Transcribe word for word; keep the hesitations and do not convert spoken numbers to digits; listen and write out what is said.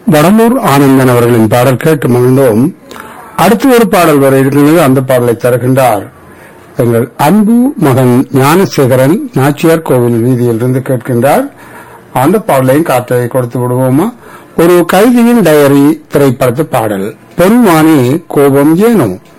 வடலூர் ஆனந்தன் அவர்களின் பாடல் கேட்டு மகிழ்ந்தோம். அடுத்து ஒரு பாடல் வர இருக்கிறது. அந்த பாடலை தருகின்றார் எங்கள் அன்பு மகன் ஞானசேகரன் நாச்சியார் கோவில் வீதியில் இருந்து கேட்கின்றார். அந்த பாடலையும் காற்றை கொடுத்து விடுவோமா? ஒரு கைதியின் டயரி திரைப்படத்து பாடல். பொன்வானி கோபம் ஏனோ.